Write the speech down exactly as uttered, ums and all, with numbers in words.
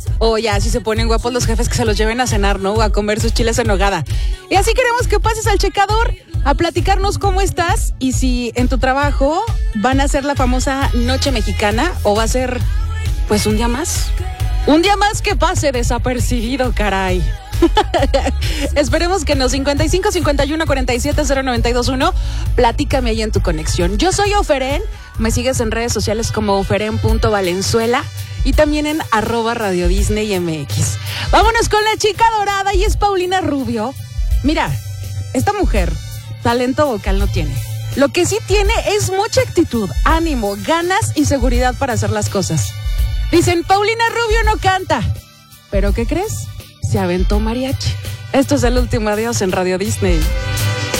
O ya, si se ponen guapos los jefes, que se los lleven a cenar, ¿no? O a comer sus chiles en nogada. Y así queremos que pases al checador a platicarnos cómo estás y si en tu trabajo van a hacer la famosa noche mexicana o va a ser, pues, un día más. Un día más que pase desapercibido, caray. Esperemos que no. cincuenta y cinco, cincuenta y uno, cuarenta y siete, cero noventa y dos uno. Platícame ahí en tu conexión. Yo soy Oferen. Me sigues en redes sociales como oferen punto valenzuela y también en arroba Radio Disney M X. Vámonos con la chica dorada y es Paulina Rubio. Mira, esta mujer talento vocal no tiene. Lo que sí tiene es mucha actitud, ánimo, ganas y seguridad para hacer las cosas. Dicen, Paulina Rubio no canta. ¿Pero qué crees? Se aventó mariachi. Esto es El Último Adiós en Radio Disney.